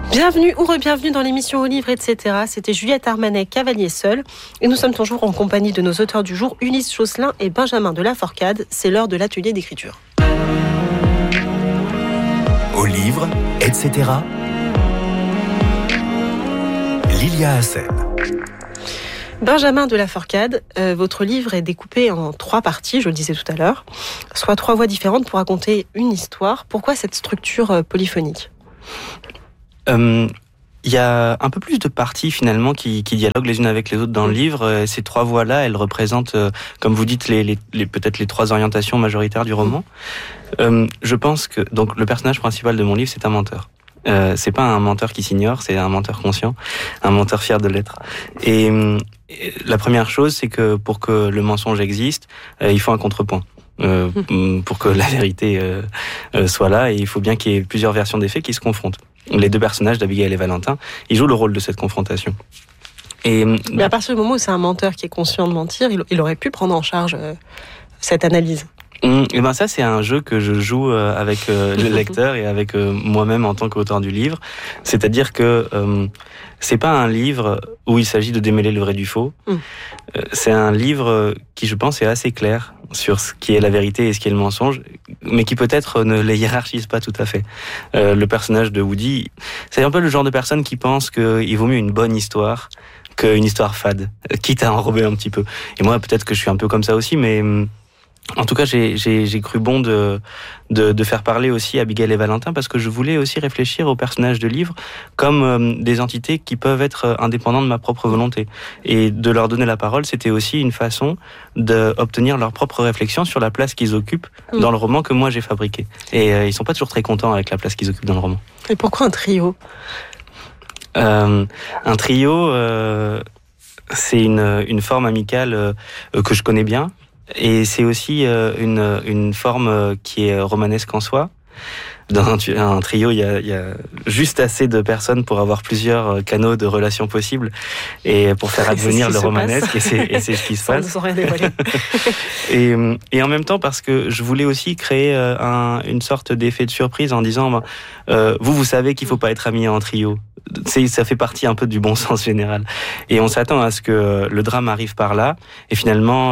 Bienvenue ou re-bienvenue dans l'émission Au livre, etc. C'était Juliette Armanet, Cavalier seul. Et nous sommes toujours en compagnie de nos auteurs du jour, Ulysse Josselin et Benjamin de La Forcade. C'est l'heure de l'atelier d'écriture. Au livre, etc. Lilia Hassen. Benjamin de La Forcade, votre livre est découpé en 3 parties, je le disais tout à l'heure, soit 3 voix différentes pour raconter une histoire. Pourquoi cette structure polyphonique ? Il y a un peu plus de parties finalement qui dialoguent les unes avec les autres dans le livre. Ces 3 voix-là, elles représentent, comme vous dites, peut-être les 3 orientations majoritaires du roman. Je pense que donc le personnage principal de mon livre, c'est un menteur. C'est pas un menteur qui s'ignore, c'est un menteur conscient, un menteur fier de l'être. Et la première chose, c'est que pour que le mensonge existe, il faut un contrepoint. Pour que la vérité soit là, et il faut bien qu'il y ait plusieurs versions des faits qui se confrontent. Les 2 personnages d'Abigail et Valentin, ils jouent le rôle de cette confrontation. Mais à partir du moment où c'est un menteur qui est conscient de mentir, il aurait pu prendre en charge cette analyse. Et ben ça, c'est un jeu que je joue avec le lecteur et avec moi-même en tant qu'auteur du livre. C'est-à-dire que c'est pas un livre où il s'agit de démêler le vrai du faux. C'est un livre qui, je pense, est assez clair sur ce qui est la vérité et ce qui est le mensonge, mais qui peut-être ne les hiérarchise pas tout à fait. Le personnage de Woody, c'est un peu le genre de personne qui pense qu'il vaut mieux une bonne histoire qu'une histoire fade, quitte à enrober un petit peu. Et moi, peut-être que je suis un peu comme ça aussi, mais en tout cas, j'ai cru bon de faire parler aussi Abigail et Valentin, parce que je voulais aussi réfléchir aux personnages de livre comme des entités qui peuvent être indépendantes de ma propre volonté. Et de leur donner la parole, c'était aussi une façon d'obtenir leur propre réflexion sur la place qu'ils occupent dans le roman que moi j'ai fabriqué. Et ils sont pas toujours très contents avec la place qu'ils occupent dans le roman. Et pourquoi un trio ? Un trio, c'est une forme amicale que je connais bien. Et c'est aussi une forme qui est romanesque en soi. Dans un trio, il y a juste assez de personnes pour avoir plusieurs canaux de relations possibles et pour faire advenir le romanesque, et c'est ce qui se passe. Sans rien dévoiler. Et en même temps, parce que je voulais aussi créer une sorte d'effet de surprise en disant vous savez qu'il faut pas être amis en trio. Ça fait partie un peu du bon sens général. Et on s'attend à ce que le drame arrive par là, et finalement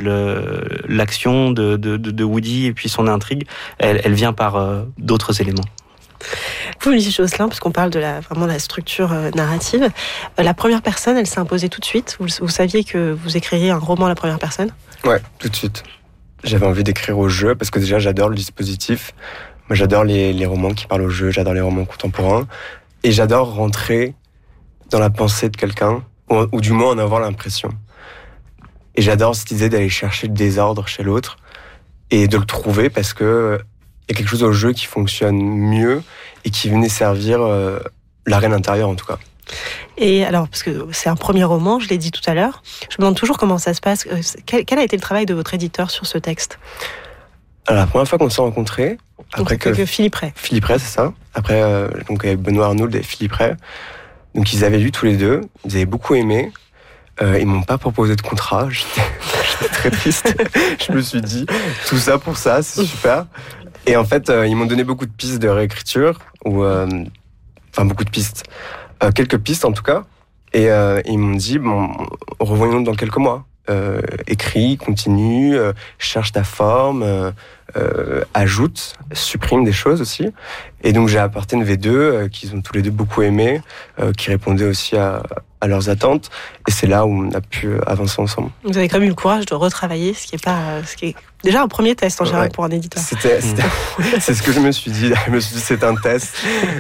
l'action de Woody et puis son intrigue, elle vient par d'autres éléments. Vous, Ulysse Josselin, puisqu'on parle de vraiment la structure narrative, la première personne, elle s'est imposée tout de suite. Vous saviez que vous écririez un roman à la première personne ? Ouais, tout de suite. J'avais envie d'écrire au jeu, parce que déjà j'adore le dispositif. Moi j'adore les romans qui parlent au jeu, j'adore les romans contemporains. Et j'adore rentrer dans la pensée de quelqu'un, ou du moins en avoir l'impression. Et j'adore cette idée d'aller chercher le désordre chez l'autre, et de le trouver, parce que il y a quelque chose au jeu qui fonctionne mieux, et qui venait servir la reine intérieure en tout cas. Et alors, parce que c'est un premier roman, je l'ai dit tout à l'heure, je me demande toujours comment ça se passe. Quel a été le travail de votre éditeur sur ce texte ? Alors, la première fois qu'on s'est rencontrés, après que Philippe Ray. Philippe Ray, c'est ça. Après, donc avec Benoît Arnould et Philippe Ray. Donc ils avaient lu tous les deux, ils avaient beaucoup aimé. Ils m'ont pas proposé de contrat, j'étais très triste. Je me suis dit, tout ça pour ça, c'est super. Et en fait, ils m'ont donné beaucoup de pistes de réécriture, enfin beaucoup de pistes, quelques pistes en tout cas. Et ils m'ont dit, bon, revoyons-nous dans quelques mois. Écris, continue, cherche ta forme, ajoute, supprime des choses aussi. Et donc j'ai apporté une V2 qu'ils ont tous les deux beaucoup aimé, qui répondait aussi à leurs attentes. Et c'est là où on a pu avancer ensemble. Vous avez quand même eu le courage de retravailler, ce qui est déjà un premier test en général pour un éditeur. C'est ce que je me suis dit. Je me suis dit, c'est un test.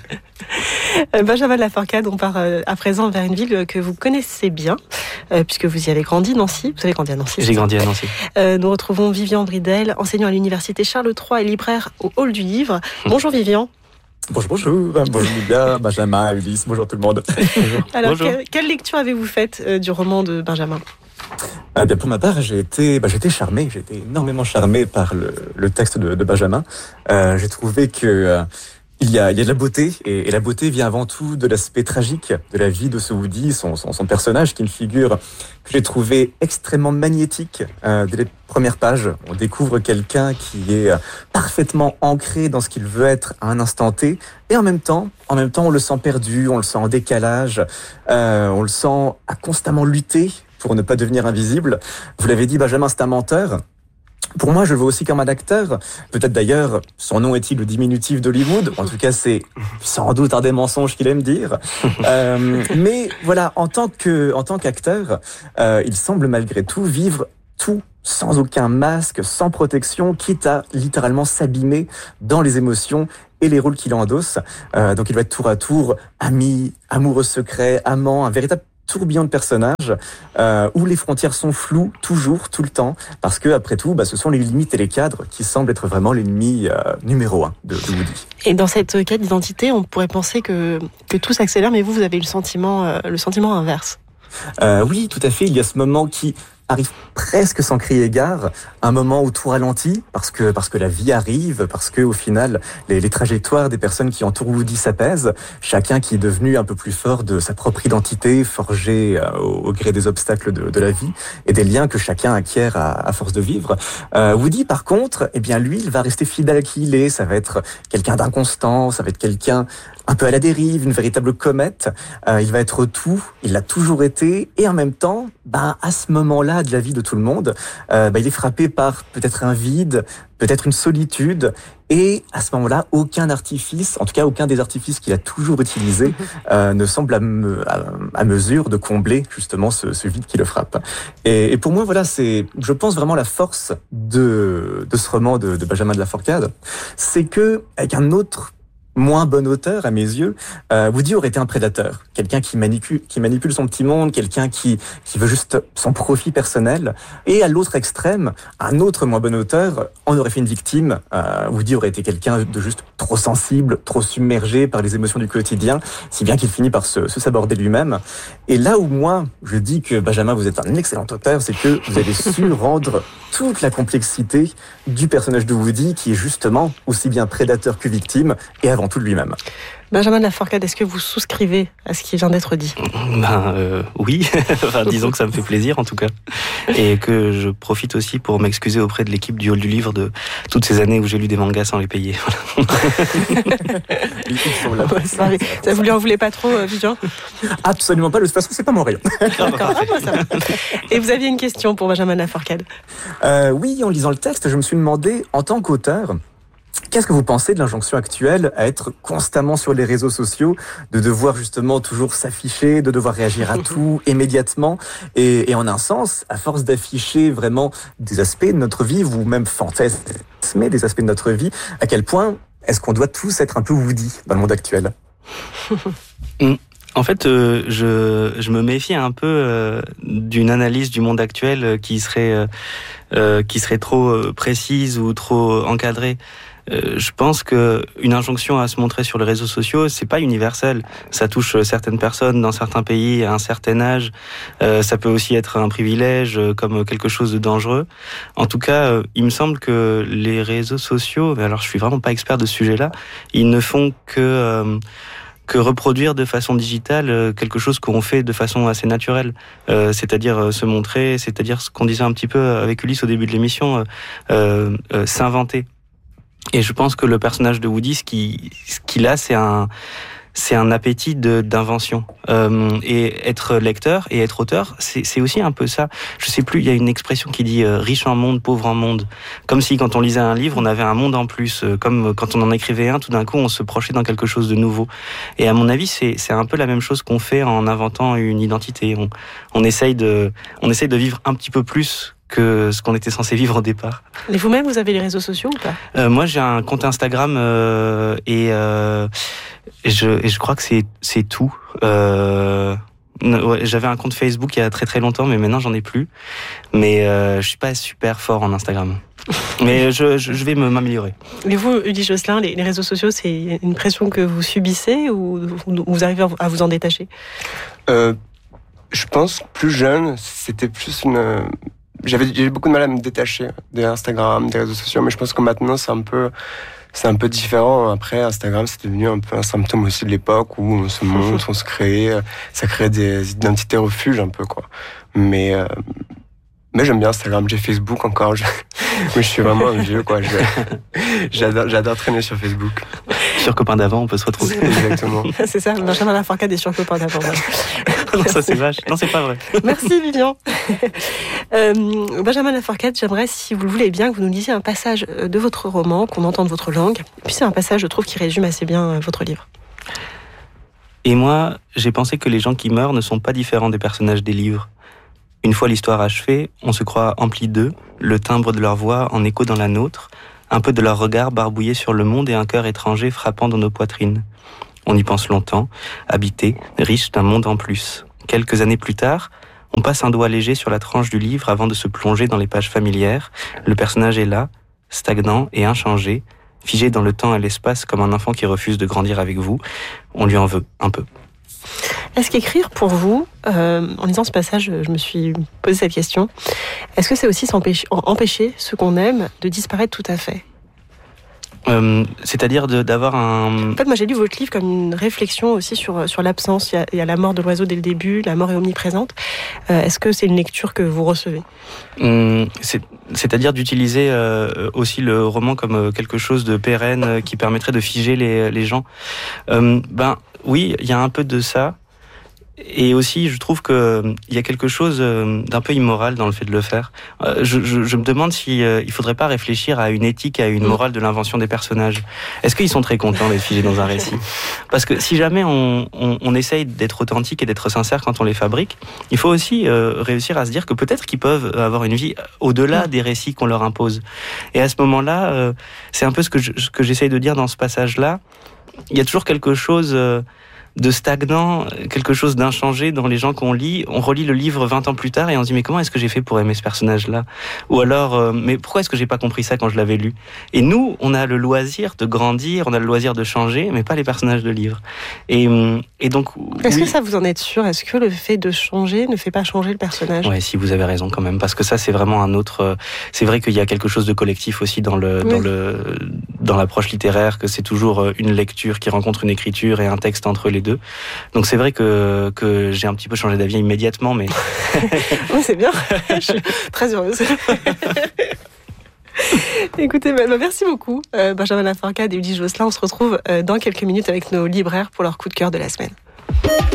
Benjamin de La Forcade, on part à présent vers une ville que vous connaissez bien, puisque vous y avez grandi, Nancy. Vous avez grandi à Nancy. J'ai grandi à Nancy. Nous retrouvons Vivian Bridel, enseignant à l'université Charles III et libraire au Hall du Livre. Bonjour Vivian. Bonjour bien, Benjamin, Ulysse, bonjour tout le monde. Alors, bonjour. Quelle lecture avez-vous faite du roman de Benjamin ? Pour ma part, j'ai été charmé, j'ai été énormément charmé par le texte de Benjamin. J'ai trouvé que Il y a de la beauté, et la beauté vient avant tout de l'aspect tragique de la vie de ce Woody, son personnage, qui est une figure que j'ai trouvé extrêmement magnétique dès les premières pages. On découvre quelqu'un qui est parfaitement ancré dans ce qu'il veut être à un instant T, et en même temps, on le sent perdu, on le sent en décalage, on le sent à constamment lutter pour ne pas devenir invisible. Vous l'avez dit, Benjamin, c'est un menteur. Pour moi, je le vois aussi comme un acteur. Peut-être d'ailleurs, son nom est-il le diminutif d'Hollywood. En tout cas, c'est sans doute un des mensonges qu'il aime dire. Mais voilà, en tant qu'acteur, il semble malgré tout vivre tout sans aucun masque, sans protection, quitte à littéralement s'abîmer dans les émotions et les rôles qu'il endosse. Donc il va être tour à tour ami, amoureux secret, amant, un véritable tourbillon de personnages où les frontières sont floues toujours, tout le temps, parce que après tout, ce sont les limites et les cadres qui semblent être vraiment l'ennemi numéro 1 de Woody. Et dans cette quête d'identité, on pourrait penser que tout s'accélère, mais vous avez le sentiment inverse. Oui, tout à fait. Il y a ce moment qui arrive presque sans crier gare, un moment où tout ralentit parce que la vie arrive, parce que au final les trajectoires des personnes qui entourent Woody s'apaisent, chacun qui est devenu un peu plus fort de sa propre identité, forgé au gré des obstacles de la vie et des liens que chacun acquiert à force de vivre. Woody par contre, lui, il va rester fidèle à qui il est, ça va être quelqu'un d'inconstant, ça va être quelqu'un un peu à la dérive, une véritable comète. Il va être tout, il l'a toujours été, et en même temps, à ce moment-là de la vie de tout le monde, il est frappé par peut-être un vide, peut-être une solitude, et à ce moment-là, aucun artifice, en tout cas aucun des artifices qu'il a toujours utilisés, ne semble à mesure de combler justement ce vide qui le frappe. Et pour moi, voilà, c'est, je pense vraiment la force de ce roman de Benjamin de la Forcade, c'est que avec un autre moins bon auteur, à mes yeux, Woody aurait été un prédateur. Quelqu'un qui manipule son petit monde, quelqu'un qui veut juste son profit personnel. Et à l'autre extrême, un autre moins bon auteur en aurait fait une victime. Woody aurait été quelqu'un de juste trop sensible, trop submergé par les émotions du quotidien, si bien qu'il finit par se saborder lui-même. Et là où moi, je dis que Benjamin, vous êtes un excellent auteur, c'est que vous avez su rendre toute la complexité du personnage de Woody, qui est justement aussi bien prédateur que victime, et avant tout de lui-même. Benjamin de la Forcade, est-ce que vous souscrivez à ce qui vient d'être dit ? Oui, disons que ça me fait plaisir en tout cas. Et que je profite aussi pour m'excuser auprès de l'équipe du Hall du Livre de toutes ces années où j'ai lu des mangas sans les payer. Ça vous lui en voulez pas trop, Vivian ? Absolument pas, de toute façon c'est pas mon rayon. D'accord, ça va. Et vous aviez une question pour Benjamin de la Forcade ? Oui, en lisant le texte, je me suis demandé, en tant qu'auteur, qu'est-ce que vous pensez de l'injonction actuelle à être constamment sur les réseaux sociaux, de devoir justement toujours s'afficher, de devoir réagir à tout immédiatement, et en un sens, à force d'afficher vraiment des aspects de notre vie, ou même fantasmer des aspects de notre vie, à quel point est-ce qu'on doit tous être un peu Woody dans le monde actuel ? En fait, je me méfie un peu d'une analyse du monde actuel qui serait trop précise ou trop encadrée. Je pense que une injonction à se montrer sur les réseaux sociaux, c'est pas universel. Ça touche certaines personnes dans certains pays à un certain âge. Ça peut aussi être un privilège, comme quelque chose de dangereux. En tout cas, il me semble que les réseaux sociaux, alors je suis vraiment pas expert de ce sujet-là, ils ne font que reproduire de façon digitale quelque chose qu'on fait de façon assez naturelle, c'est-à-dire se montrer, c'est-à-dire ce qu'on disait un petit peu avec Ulysse au début de l'émission, s'inventer. Et je pense que le personnage de Woody, ce qu'il a, c'est un appétit d'invention. Et être lecteur et être auteur, c'est aussi un peu ça. Je sais plus, il y a une expression qui dit riche en monde, pauvre en monde. Comme si quand on lisait un livre, on avait un monde en plus. Comme quand on en écrivait un, tout d'un coup, on se projetait dans quelque chose de nouveau. Et à mon avis, c'est un peu la même chose qu'on fait en inventant une identité. On essaye de vivre un petit peu plus que ce qu'on était censé vivre au départ. Et vous-même, vous avez les réseaux sociaux ou pas ? Moi, j'ai un compte Instagram et je crois que c'est tout. J'avais un compte Facebook il y a très très longtemps, mais maintenant j'en ai plus. Mais je suis pas super fort en Instagram. Mais je vais m'améliorer. Et vous, Ulysse Josselin, les réseaux sociaux, c'est une pression que vous subissez ou vous arrivez à vous en détacher ? Je pense plus jeune, c'était plus une... J'ai beaucoup de mal à me détacher des Instagram, des réseaux sociaux, mais je pense que maintenant c'est un peu c'est un peu différent. Après, Instagram, c'est devenu un peu un symptôme aussi de l'époque où on se montre, on se crée, ça crée des identités refuges un peu, quoi. Mais j'aime bien Instagram, j'ai Facebook encore. Mais je suis vraiment un vieux, quoi. J'adore traîner sur Facebook. Sur Copain d'avant, on peut se retrouver. Exactement. C'est ça, Benjamin Laforcade est sur Copain d'avant. Non, ça c'est vache. Non, c'est pas vrai. Merci Vivian. Benjamin Laforcade, j'aimerais, si vous le voulez bien, que vous nous lisiez un passage de votre roman, qu'on entende votre langue. Et puis c'est un passage, je trouve, qui résume assez bien votre livre. Et moi, j'ai pensé que les gens qui meurent ne sont pas différents des personnages des livres. Une fois l'histoire achevée, on se croit empli d'eux, le timbre de leur voix en écho dans la nôtre, un peu de leur regard barbouillé sur le monde et un cœur étranger frappant dans nos poitrines. On y pense longtemps, habité, riche d'un monde en plus. Quelques années plus tard, on passe un doigt léger sur la tranche du livre avant de se plonger dans les pages familières. Le personnage est là, stagnant et inchangé, figé dans le temps et l'espace comme un enfant qui refuse de grandir avec vous. On lui en veut un peu. Est-ce qu'écrire pour vous, en lisant ce passage, je me suis posé cette question, est-ce que c'est aussi empêcher ce qu'on aime de disparaître tout à fait ? C'est-à-dire d'avoir un... En fait, moi j'ai lu votre livre comme une réflexion aussi sur l'absence. Il y a la mort de l'oiseau dès le début, la mort est omniprésente. Est-ce que c'est une lecture que vous recevez ? C'est-à-dire d'utiliser aussi le roman comme quelque chose de pérenne qui permettrait de figer les gens. Oui, il y a un peu de ça. Et aussi, je trouve qu'il y a quelque chose d'un peu immoral dans le fait de le faire. Je me demande si il faudrait pas réfléchir à une éthique, à une morale de l'invention des personnages. Est-ce qu'ils sont très contents d'être figés dans un récit ? Parce que si jamais on essaye d'être authentique et d'être sincère quand on les fabrique, il faut aussi réussir à se dire que peut-être qu'ils peuvent avoir une vie au-delà des récits qu'on leur impose. Et à ce moment-là, c'est un peu ce que j'essaye de dire dans ce passage-là. Il y a toujours quelque chose de stagnant, quelque chose d'inchangé dans les gens qu'on lit. On relit le livre 20 ans plus tard et on se dit mais comment est-ce que j'ai fait pour aimer ce personnage-là ? Ou alors mais pourquoi est-ce que j'ai pas compris ça quand je l'avais lu ? Et nous, on a le loisir de grandir, on a le loisir de changer, mais pas les personnages de livres. Et donc est-ce que ça vous en êtes sûr ? Est-ce que le fait de changer ne fait pas changer le personnage ? Ouais, si vous avez raison quand même, parce que ça c'est vraiment un autre. C'est vrai qu'il y a quelque chose de collectif aussi dans l'approche littéraire, que c'est toujours une lecture qui rencontre une écriture et un texte entre les deux. Donc c'est vrai que j'ai un petit peu changé d'avis immédiatement, mais oui, c'est bien. Je suis très heureuse. Écoutez, merci beaucoup Benjamin Laforcade et Ulysse Josselin. On se retrouve dans quelques minutes avec nos libraires pour leur coup de cœur de la semaine.